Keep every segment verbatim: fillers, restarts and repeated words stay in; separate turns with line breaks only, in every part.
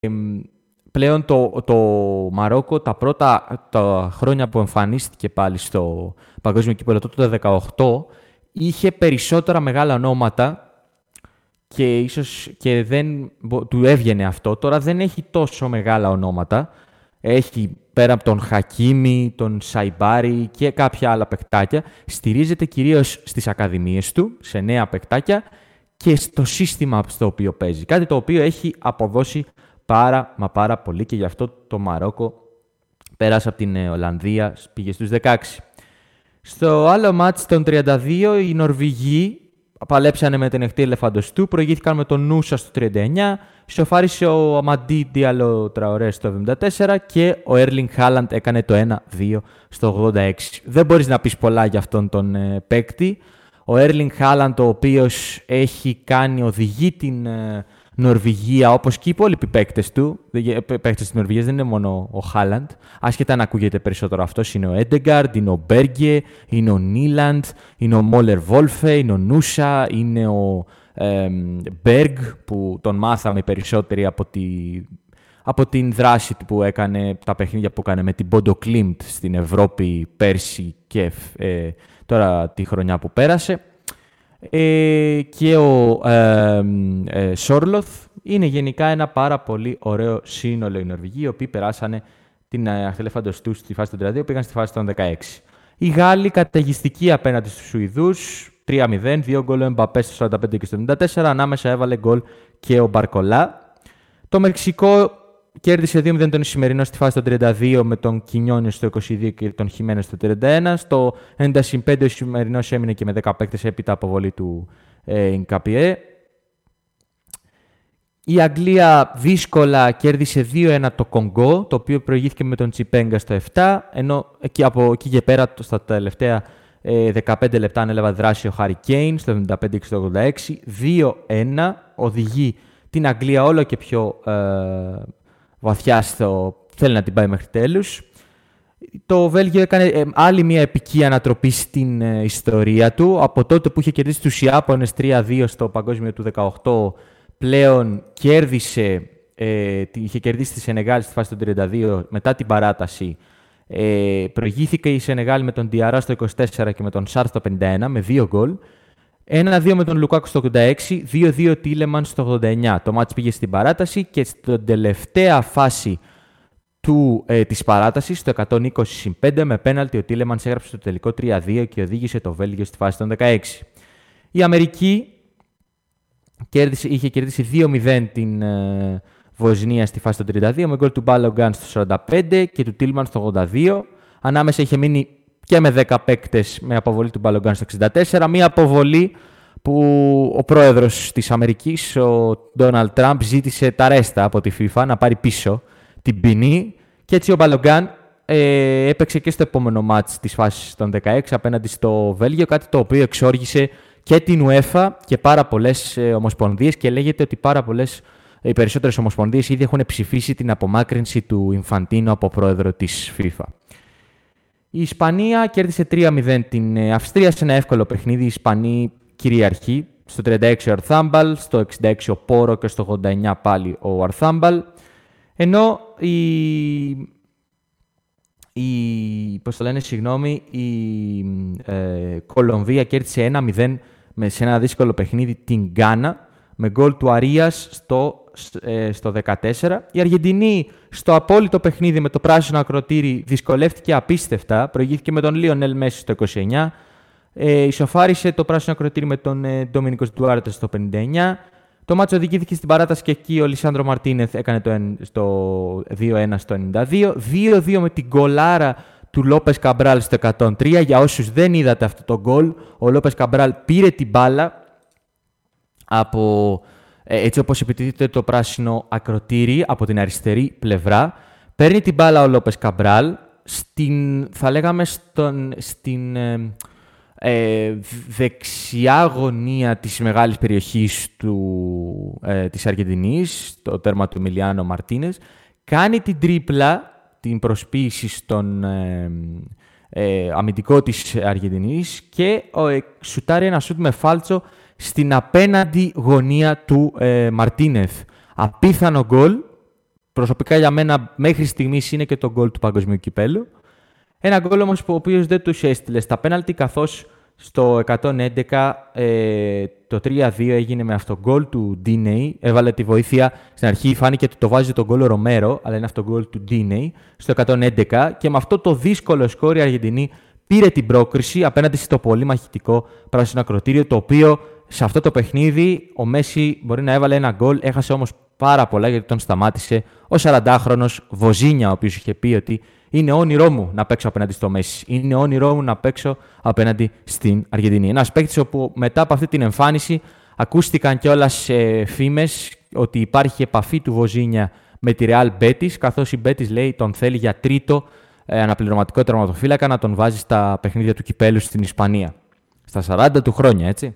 πλέον το, το Μαρόκο τα πρώτα τα χρόνια που εμφανίστηκε πάλι στο παγκόσμιο κύπελλο το δύο χιλιάδες δεκαοκτώ είχε περισσότερα μεγάλα ονόματα και ίσως και δεν του έβγαινε αυτό. Τώρα δεν έχει τόσο μεγάλα ονόματα. Έχει πέρα από τον Χακίμι, τον Σαϊμπάρι και κάποια άλλα παικτάκια. Στηρίζεται κυρίως στις ακαδημίες του, σε νέα παικτάκια και στο σύστημα στο οποίο παίζει. Κάτι το οποίο έχει αποδώσει πάρα μα πάρα πολύ και γι' αυτό το Μαρόκο πέρασε από την Ολλανδία, πήγε στους δεκαέξι. Στο άλλο μάτς των τριάντα δύο οι Νορβηγοί παλέψανε με την Εχτή Ελεφαντοστού, προηγήθηκαν με τον Νούσα στο τριάντα εννιά, ισοφάρισε ο Αμαντί Διάλο Τραωρέ στο εβδομήντα τέσσερα και ο Έρλινγκ Χάλαντ έκανε το ένα δύο στο ογδόντα έξι. Δεν μπορείς να πεις πολλά για αυτόν τον ε, παίκτη. Ο Έρλινγκ Χάλαντ, ο οποίος έχει κάνει, οδηγεί την ε, Νορβηγία, όπως και οι υπόλοιποι παίκτες του. Παίκτες της Νορβηγίας δεν είναι μόνο ο Χάλαντ. Άσχετα αν ακούγεται περισσότερο αυτός, είναι ο Έντεγκαρντ, είναι ο Μπέργκε, είναι ο Νίλαντ, είναι ο Μόλερ Βόλφε, είναι ο Νούσα, είναι ο ε, Μπέργκ, που τον μάθαμε περισσότεροι από, τη, από την δράση που έκανε, τα παιχνίδια που έκανε με την Bodo Glimt στην Ευρώπη πέρσι και ε, τώρα τη χρονιά που πέρασε. Ε, και ο ε, ε, Σόρλοθ. Είναι γενικά ένα πάρα πολύ ωραίο σύνολο οι Νορβηγοί, οι οποίοι περάσανε την Αχτή Ελεφαντοστού στη φάση των τριάντα δύο, πήγαν στη φάση των δεκαέξι. Οι Γάλλοι καταιγιστικοί απέναντι στους Σουηδούς, τρία μηδέν, δύο γκολ ο Εμπαπέ στο σαράντα πέντε και στο εβδομήντα τέσσερα, ανάμεσα έβαλε γκολ και ο Μπαρκολά. Το Μεξικό κέρδισε δύο μηδέν τον Ισημερινό στη φάση των τριάντα δύο με τον Κινιόνιο στο είκοσι δύο και τον Χιμένες στο τριάντα ένα. Στο ενενήντα πέντε ο Ισημερινός έμεινε και με δέκα παίκτες έπειτα αποβολή του ε, Ινκαπιέ. Η Αγγλία δύσκολα κέρδισε δύο ένα το Κονγκό, το οποίο προηγήθηκε με τον Τσιπέγκα στο επτά, ενώ εκεί, από εκεί και πέρα στα τελευταία ε, δεκαπέντε λεπτά ανέλαβε δράση ο Χάρι Κέιν στο εβδομήντα πέντε και στο ογδόντα έξι. δύο ένα οδηγεί την Αγγλία όλο και πιο ε, βαθιά στο θέλει να την πάει μέχρι τέλους. Το Βέλγιο έκανε ε, άλλη μια επική ανατροπή στην ε, ιστορία του. Από τότε που είχε κερδίσει τους Ιάπωνες τρία δύο στο παγκόσμιο του δεκαοκτώ, πλέον κέρδισε, ε, είχε κερδίσει τη Σενεγάλη στη φάση των τριάντα δύο μετά την παράταση. Ε, προηγήθηκε η Σενεγάλη με τον Διαρά στο είκοσι τέσσερα και με τον Σάρ στο πενήντα ένα με δύο γκολ. ένα δύο με τον Λουκάκου στο ογδόντα έξι, δύο δύο Τίλεμαν στο ογδόντα εννιά. Το μάτς πήγε στην παράταση και στην τελευταία φάση του, ε, της παράτασης, στο εκατόν είκοσι συν πέντε, με πέναλτι ο Τίλεμαν έγραψε το τελικό τρία δύο και οδήγησε το Βέλγιο στη φάση των δεκαέξι. Η Αμερική κέρδισε, είχε κερδίσει δύο μηδέν την ε, Βοσνία στη φάση των τριάντα δύο με γκολ του Μπάλογκαν στο σαράντα πέντε και του Τίλμαν στο ογδόντα δύο. Ανάμεσα είχε μείνει και με δέκα παίκτες με αποβολή του Μπάλογκαν στο εξήντα τέσσερα. Μία αποβολή που ο πρόεδρος της Αμερικής, ο Ντόναλντ Τραμπ, ζήτησε τα ρέστα από τη FIFA να πάρει πίσω την ποινή και έτσι ο Μπάλογκαν ε, έπαιξε και στο επόμενο μάτς της φάσης των δεκαέξι απέναντι στο Βέλγιο, κάτι το οποίο εξόργησε και την UEFA και πάρα πολλές ε, ομοσπονδίες και λέγεται ότι πάρα πολλές, οι περισσότερες ομοσπονδίες ήδη έχουν ψηφίσει την απομάκρυνση του Ινφαντίνο από πρόεδρο της FIFA. Η Ισπανία κέρδισε τρία μηδέν την Αυστρία σε ένα εύκολο παιχνίδι. Η Ισπανία κυριαρχεί. Στο τριάντα έξι ο Αρθάμπαλ, στο εξήντα έξι ο Πόρο και στο ογδόντα εννιά πάλι ο Αρθάμπαλ. Ενώ η, η, πώς το λένε, συγγνώμη, η ε, Κολομβία κέρδισε ένα μηδέν με, σε ένα δύσκολο παιχνίδι την Γκάνα με γκολ του Αρίας στο, ε, στο δεκατέσσερα. Η Αργεντινή στο απόλυτο παιχνίδι με το πράσινο ακροτήρι δυσκολεύτηκε απίστευτα. Προηγήθηκε με τον Λίονελ Μέση στο είκοσι εννιά. Ε, ισοφάρισε το πράσινο ακροτήρι με τον ε, Ντομίνικος Ντουάρτε στο πενήντα εννιά. Το μάτσο οδηγήθηκε στην παράταση και εκεί ο Λισάνδρο Μαρτίνεθ έκανε το, στο δύο ένα στο ενενήντα δύο. δύο δύο με την γκολάρα του Λόπες Καμπράλ στο εκατόν τρία. Για όσους δεν είδατε αυτό το γκολ, ο Λόπες Καμπράλ πήρε την μπάλα από, έτσι όπως επιτίθεται το πράσινο ακροτήρι από την αριστερή πλευρά. Παίρνει την μπάλα ο Λόπες Καμπράλ στην, θα λέγαμε, στον, στην ε, ε, δεξιά γωνία της μεγάλης περιοχής του, ε, της Αργεντινής, το τέρμα του Εμιλιάνο Μαρτίνες. Κάνει την τρίπλα, την προσποίηση στον ε, ε, αμυντικό της Αργεντινής και ε, σουτάρει ένα σουτ με φάλτσο στην απέναντι γωνία του ε, Μαρτίνεθ. Απίθανο γκολ, προσωπικά για μένα μέχρι στιγμής είναι και το γκολ του Παγκοσμίου Κυπέλλου. Ένα γκολ όμως που ο οποίος δεν τους έστειλε στα πέναλτι, καθώς στο εκατόν έντεκα ε, το τρία δύο έγινε με αυτό γκολ του Ντίνεϊ. Έβαλε τη βοήθεια. Στην αρχή φάνηκε ότι το βάζει τον γκολ ο Ρομέρο, αλλά είναι αυτό γκολ του Ντίνεϊ στο εκατόν έντεκα. Και με αυτό το δύσκολο σκόρ η Αργεντινή πήρε την πρόκριση απέναντι στο πολύ μαχητικό πράσινο ακροτήριο, το οποίο σε αυτό το παιχνίδι ο Μέση μπορεί να έβαλε ένα γκολ, έχασε όμως πάρα πολλά γιατί τον σταμάτησε ο σαραντάχρονος Βοζίνια, ο οποίος είχε πει ότι είναι όνειρό μου να παίξω απέναντι στο Μέση. Είναι όνειρό μου να παίξω απέναντι στην Αργεντινή. Ένας παίκτης όπου μετά από αυτή την εμφάνιση ακούστηκαν κιόλας ε, φήμες ότι υπάρχει επαφή του Βοζίνια με τη Real Betis, καθώς η Betis λέει τον θέλει για τρίτο ε, αναπληρωματικό τερματοφύλακα να τον βάζει στα παιχνίδια του κυπέλου στην Ισπανία. Στα σαράντα του χρόνια, έτσι.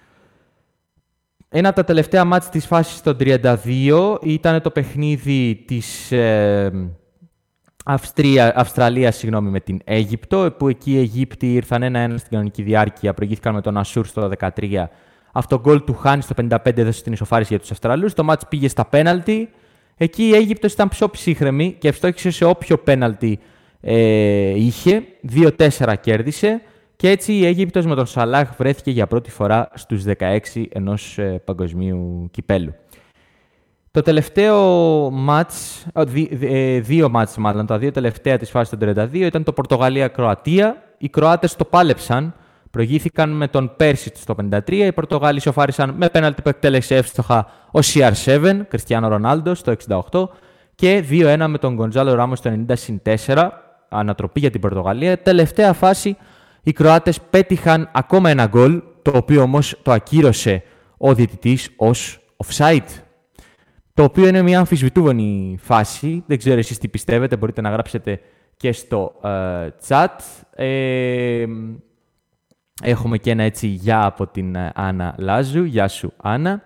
Ένα από τα τελευταία μάτς της φάσης των τριάντα δύο ήταν το παιχνίδι της ε, Αυστρία, Αυστραλίας συγγνώμη, με την Αίγυπτο, που εκεί οι Αιγύπτιοι ήρθαν ένα-ένα στην κανονική διάρκεια, προηγήθηκαν με τον Ασούρ στο δεκατρία. Αυτό γκολ του Χάνη στο πενήντα πέντε έδωσε την ισοφάριση για τους Αυστραλούς. Το μάτς πήγε στα πέναλτι. Εκεί η Αίγυπτος ήταν πιο ψύχρεμη και ευστόχησε σε όποιο πέναλτι ε, είχε. δύο τέσσερα κέρδισε. Και έτσι η Αίγυπτος με τον Σαλάχ βρέθηκε για πρώτη φορά στους δεκαέξι ενός ε, παγκοσμίου κυπέλου. Το τελευταίο μάτς, δι, ε, δύο μάτς μάλλον, τα δύο τελευταία της φάσης των τριάντα δύο ήταν το Πορτογαλία-Κροατία. Οι Κροάτες το πάλεψαν, προηγήθηκαν με τον Πέρσιτ στο πενήντα τρία. Οι Πορτογάλοι ισοφάρισαν με πέναλτι που εκτέλεσε εύστοχα ο σι αρ επτά, Κριστιάνο Ρονάλντο, στο εξήντα οκτώ. Και δύο ένα με τον Γκοντζάλο Ράμος στο ενενήντα συν τέσσερα, ανατροπή για την Πορτογαλία. Τελευταία φάση, οι Κροάτες πέτυχαν ακόμα ένα γκολ, το οποίο όμως το ακύρωσε ο διαιτητής ως offside. Το οποίο είναι μια αμφισβητούμενη φάση. Δεν ξέρω εσείς τι πιστεύετε, μπορείτε να γράψετε και στο uh, chat. Ε, έχουμε και ένα έτσι γεια από την Άννα Λάζου. Γεια σου Άννα.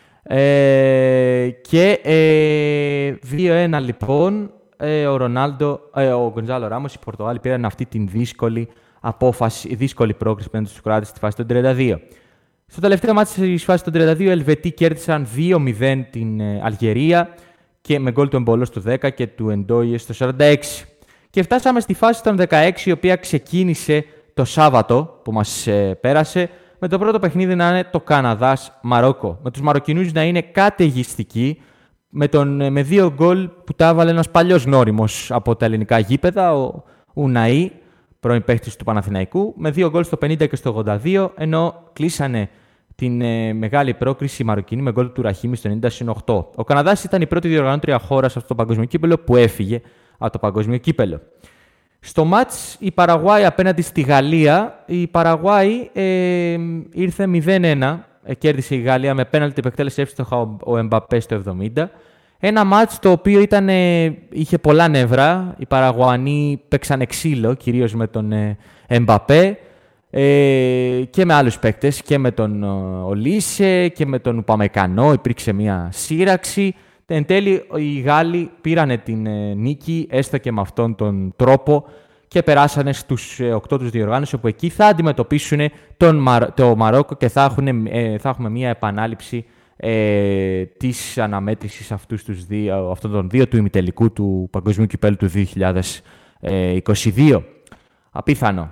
Ε, και ε, δύο ένα λοιπόν, ε, ο, Ρονάλντο, ε, ο Γκοντζάλο Ράμος, οι Πορτογάλοι πήραν αυτή την δύσκολη απόφαση, δύσκολη πρόκριση πέναντι στους Κροάτες στη φάση των τριάντα δύο. Στο τελευταίο μάτι της φάσης των τριάντα δύο, οι Ελβετοί κέρδισαν δύο μηδέν την ε, Αλγερία και με γκολ του Εμπολό στο δέκα και του Εντόιε στο σαράντα έξι. Και φτάσαμε στη φάση των δεκαέξι, η οποία ξεκίνησε το Σάββατο που μας ε, πέρασε, με το πρώτο παιχνίδι να είναι το Καναδάς-Μαρόκο. Με τους Μαροκινούς να είναι καταιγιστικοί, με, τον, ε, με δύο γκολ που τα έβαλε ένας παλιός γνώριμος από τα ελληνικά γήπεδα, ο Ουναή, πρώην παίκτης του Παναθηναϊκού, με δύο γκολ στο πενήντα και στο ογδόντα δύο, ενώ κλείσανε την ε, μεγάλη πρόκριση οι Μαροκινοί με γκολ του Ραχίμι στο ενενήντα συν οκτώ. Ο Καναδάς ήταν η πρώτη διοργανώτρια χώρα σε αυτό το παγκόσμιο κύπελλο που έφυγε από το παγκόσμιο κύπελλο. Στο μάτς η Παραγουάη απέναντι στη Γαλλία, η Παραγουάη ε, ήρθε μηδέν ένα, ε, κέρδισε η Γαλλία με πέναλτι που εκτέλεσε εύστοχα ο, ο Εμπαπέ στο εβδομήντα. Ένα μάτς το οποίο ήταν, ε, είχε πολλά νεύρα. Οι Παραγουανοί παίξανε ξύλο, κυρίως με τον ε, Εμπαπέ ε, και με άλλους παίκτες, και με τον Ολίσε και με τον Ουπαμεκανό. Υπήρξε μια σύραξη. Εν τέλει, οι Γάλλοι πήρανε την ε, νίκη, έστω και με αυτόν τον τρόπο, και περάσανε στους ε, οκτώ τους διοργάνωσης, όπου εκεί θα αντιμετωπίσουν τον Μαρ... το Μαρόκο και θα, έχουν, ε, θα έχουμε μια επανάληψη Ε, της αναμέτρησης αυτούς τους δύο, αυτών των δύο του ημιτελικού του Παγκοσμίου Κυπέλλου του δύο χιλιάδες είκοσι δύο. Απίθανο.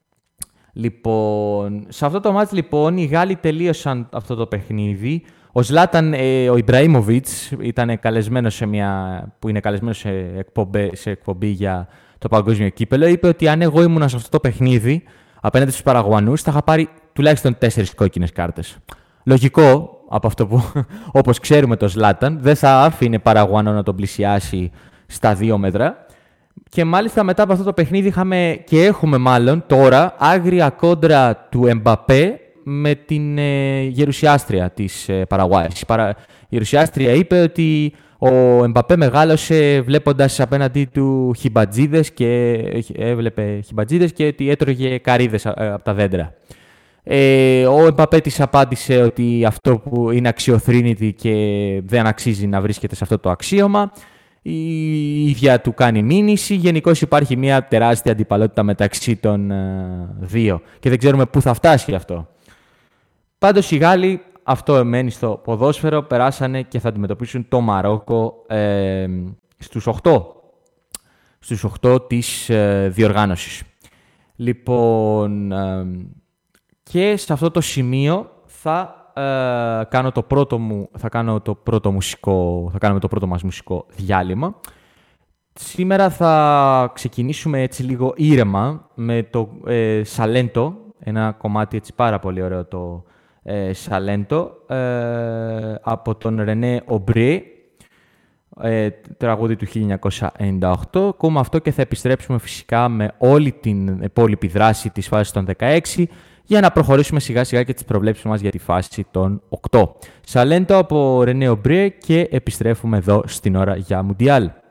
Λοιπόν, σε αυτό το μάτς λοιπόν οι Γάλλοι τελείωσαν αυτό το παιχνίδι. Ο Ζλάταν, ε, ο Ιμπραήμοβιτς, ήταν καλεσμένος σε μια, που είναι καλεσμένος σε εκπομπή, σε εκπομπή για το Παγκόσμιο Κύπελλο, είπε ότι αν εγώ ήμουν σε αυτό το παιχνίδι απέναντι στους Παραγουανούς θα είχα πάρει τουλάχιστον τέσσερις κόκκινες κάρτες. Λογικό, από αυτό που, όπως ξέρουμε, το Ζλάταν δεν θα άφηνε Παραγουανό να τον πλησιάσει στα δύο μέτρα. Και μάλιστα μετά από αυτό το παιχνίδι είχαμε και έχουμε μάλλον τώρα άγρια κόντρα του Εμπαπέ με την ε, γερουσιάστρια της ε, Παραγουάης. Η, παρα... η γερουσιάστρια είπε ότι ο Εμπαπέ μεγάλωσε βλέποντας απέναντί του χιμπατζίδες και έβλεπε χιμπατζίδες και ότι έτρωγε καρύδες από τα δέντρα. Ε, ο Εμπαπέ της απάντησε ότι αυτό που είναι αξιοθρήνητη και δεν αξίζει να βρίσκεται σε αυτό το αξίωμα. Η ίδια του κάνει μήνυση. Γενικώς υπάρχει μια τεράστια αντιπαλότητα μεταξύ των uh, δύο και δεν ξέρουμε πού θα φτάσει αυτό. Πάντως οι Γάλλοι αυτό μένει στο ποδόσφαιρο. Περάσανε και θα αντιμετωπίσουν το Μαρόκο ε, στους οκτώ. Στους οκτώ της ε, διοργάνωσης. Λοιπόν, ε, και σε αυτό το σημείο θα, ε, κάνω το πρώτο μου, θα, κάνω το πρώτο μουσικό, θα κάνουμε το πρώτο μας μουσικό διάλειμμα. Σήμερα θα ξεκινήσουμε έτσι λίγο ήρεμα με το ε, Σαλέντο, ένα κομμάτι έτσι πάρα πολύ ωραίο το ε, Σαλέντο, ε, από τον Ρενέ Ομπρέ, ε, τραγούδι του χίλια εννιακόσια ενενήντα οκτώ. Ακούμε αυτό και θα επιστρέψουμε φυσικά με όλη την υπόλοιπη δράση της φάσης των δεκαέξι για να προχωρήσουμε σιγά σιγά και τις προβλέψεις μας για τη φάση των οκτώ. Σαλέντο από Ρενέ Ομπρέ και επιστρέφουμε εδώ στην ώρα για Μουντιάλ.